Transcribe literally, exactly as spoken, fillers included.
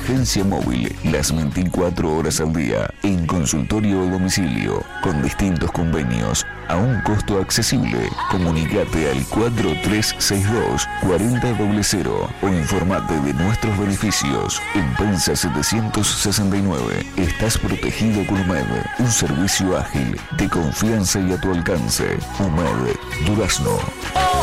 asistencia móvil las veinticuatro horas al día, en consultorio o domicilio, con distintos convenios, a un costo accesible. Comunicate al cuatro tres seis dos, cuatro cero cero cero o informate de nuestros beneficios. En Pensa setecientos sesenta y nueve, estás protegido con U M E D, un servicio ágil, de confianza y a tu alcance. U M E D, Durazno.